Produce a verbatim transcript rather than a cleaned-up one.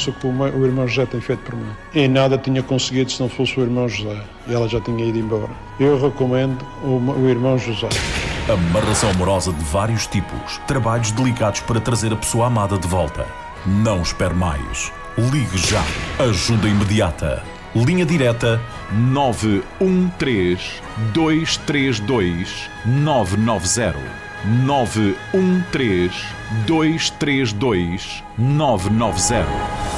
força que o irmão José tem feito por mim. E nada tinha conseguido se não fosse o irmão José. E ela já tinha ido embora. Eu recomendo o, o irmão José. Amarração amorosa de vários tipos. Trabalhos delicados para trazer a pessoa amada de volta. Não espere mais. Ligue já. Ajuda imediata. Linha direta nove um três, dois três dois, nove nove zero. nove um três, dois três dois, nove nove zero.